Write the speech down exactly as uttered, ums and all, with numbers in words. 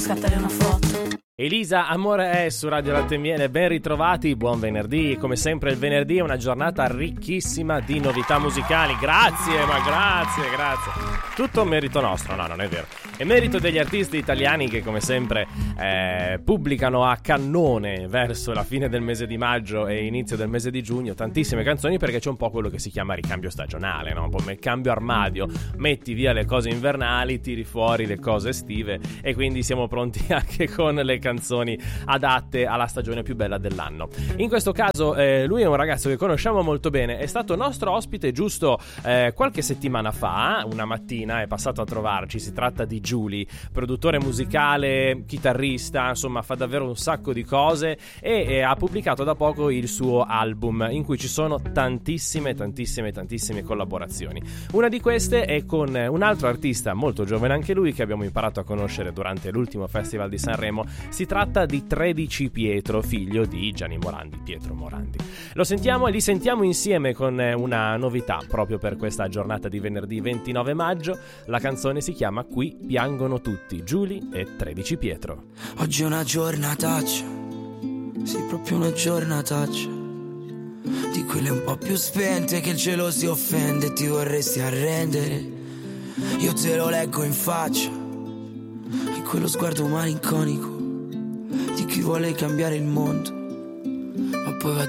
scattare una foto. Elisa Amore è su Radio Latte e Miele, ben ritrovati, buon venerdì. Come sempre il venerdì è una giornata ricchissima di novità musicali. Grazie, ma grazie, grazie. Tutto merito nostro, no, non è vero. È merito degli artisti italiani che come sempre eh, pubblicano a cannone verso la fine del mese di maggio e inizio del mese di giugno tantissime canzoni, perché c'è un po' quello che si chiama ricambio stagionale, no? Un po' il cambio armadio, metti via le cose invernali, tiri fuori le cose estive e quindi siamo pronti anche con le canzoni adatte alla stagione più bella dell'anno. In questo caso eh, lui è un ragazzo che conosciamo molto bene, è stato nostro ospite giusto eh, qualche settimana fa, una mattina è passato a trovarci. Si tratta di Giuli, produttore musicale, chitarrista, insomma fa davvero un sacco di cose e, e ha pubblicato da poco il suo album in cui ci sono tantissime tantissime tantissime collaborazioni. Una di queste è con un altro artista molto giovane anche lui, che abbiamo imparato a conoscere durante l'ultimo Festival di Sanremo. Si tratta di tredici Pietro, figlio di Gianni Morandi, Pietro Morandi. Lo sentiamo e li sentiamo insieme con una novità proprio per questa giornata di venerdì ventinove maggio. La canzone si chiama Qui piangono tutti, Giuli e tredici Pietro. Oggi è una giornataccia, sì, proprio una giornataccia, di quelle un po' più spente che il cielo si offende e ti vorresti arrendere. Io te lo leggo in faccia, in quello sguardo malinconico di chi vuole cambiare il mondo, ma poi va